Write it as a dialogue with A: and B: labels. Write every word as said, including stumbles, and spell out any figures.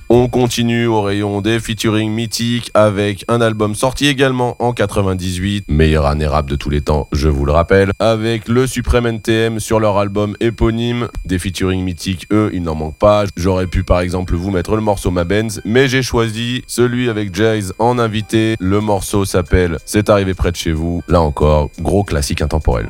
A: On continue au rayon des featuring mythiques avec un album sorti également en quatre-vingt-dix-huit, meilleure année rap de tous les temps, je vous le rappelle, avec le Supreme N T M sur leur album éponyme. Des featuring mythiques, eux, il n'en manque pas. J'aurais pu par exemple vous mettre le morceau Ma Benz, mais j'ai choisi celui avec Jayz en invité. Le morceau s'appelle C'est arrivé près de chez vous. Là encore, gros classique intemporel.